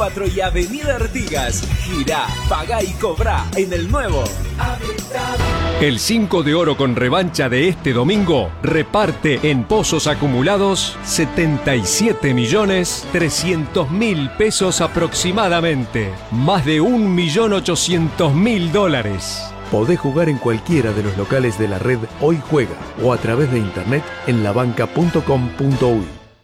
4 y Avenida Artigas. Girá, pagá y cobrá en el nuevo El 5 de oro con revancha de este domingo reparte en pozos acumulados 77.300.000 pesos aproximadamente. Más de 1.800.000 dólares. Podés jugar en cualquiera de los locales de la red Hoy Juega o a través de internet en labanca.com.uy.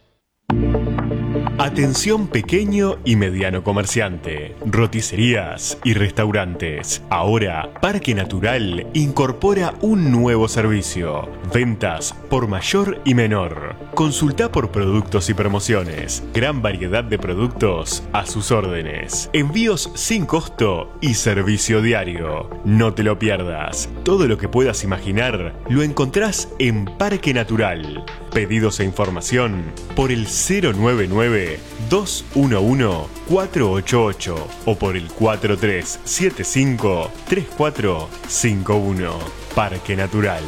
Atención pequeño y mediano comerciante, roticerías y restaurantes. Ahora, Parque Natural incorpora un nuevo servicio. Ventas por mayor y menor. Consulta por productos y promociones. Gran variedad de productos a sus órdenes. Envíos sin costo y servicio diario. No te lo pierdas. Todo lo que puedas imaginar lo encontrás en Parque Natural. Pedidos e información por el 099-211-488 o por el 4375-3451. Parque Natural.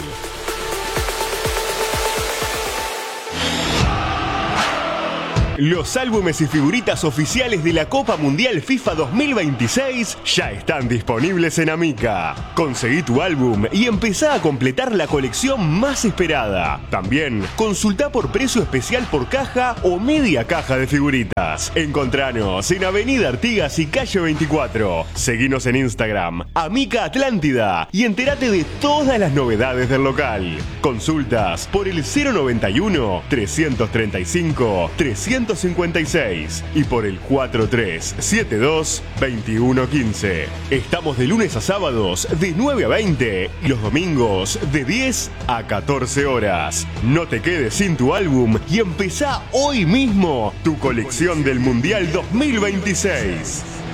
Los álbumes y figuritas oficiales de la Copa Mundial FIFA 2026 ya están disponibles en Amica. Conseguí tu álbum y empezá a completar la colección más esperada. También consultá por precio especial por caja o media caja de figuritas. Encontranos en Avenida Artigas y Calle 24. Seguinos en Instagram, Amica Atlántida, y entérate de todas las novedades del local. Consultas por el 091-335-356 y por el 4372-2115. Estamos de lunes a sábados de 9 a 20 y los domingos de 10 a 14 horas. No te quedes sin tu álbum y empezá hoy mismo tu colección del Mundial 2026.